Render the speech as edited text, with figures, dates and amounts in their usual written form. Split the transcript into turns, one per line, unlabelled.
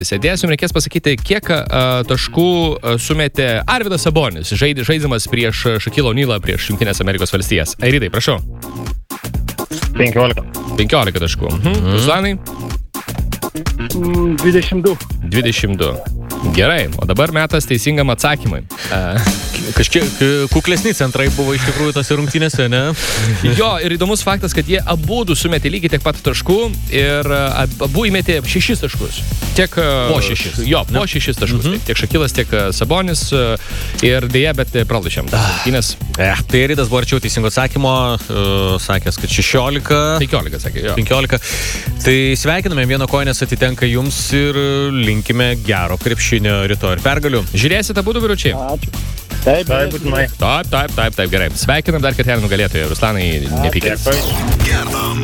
Sėdės, jums reikės pasakyti, kiek taškų sumetė Arvydas Sabonis, žaidimas prieš Shaquille O'Nealą, prieš Jungtinės Amerikos valstijas. Airidai, prašau.
15.
15 taškų. Ruslanai?
22.
22. Gerai, o dabar metas teisingam atsakymui.
Kažkiek kuklesni centrai buvo iš tikrųjų tose rungtynėse, ne?
Jo, ir įdomus faktas, kad jie abudu sumetė lygiai tiek pat taškų ir abu įmetė 6 taškus. Tiek
Po 6.
Jo, po 6 taškus. Tiek Shaquillas, tiek Sabonis ir dėja, bet pralašėm.
Tai Rydas buvo arčiau teisingo atsakymo, sakęs, kad 16.
15, sakė, jo.
15. Tai sveikiname, vieno koinės atitenka jums ir linkime gero krepšinio rytoj ir pergalių.
Žiūrėsite abudu, vyručiai?
Ačiū. Taip, būtinai.
Taip, gerai. Sveikinam dar kartelį nugalėtoją. Ruslanai, nepykit.
Dėkui.